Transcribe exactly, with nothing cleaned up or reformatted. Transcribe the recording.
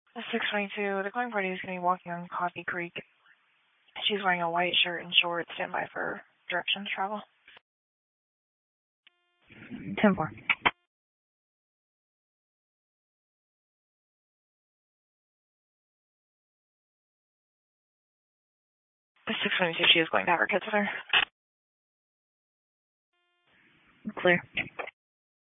six twenty-two, the going party is going to be walking on Coffee Creek. She's wearing a white shirt and shorts. Stand by for direction to travel. ten four. six twenty-two, she is going to have her kids with her. Clear.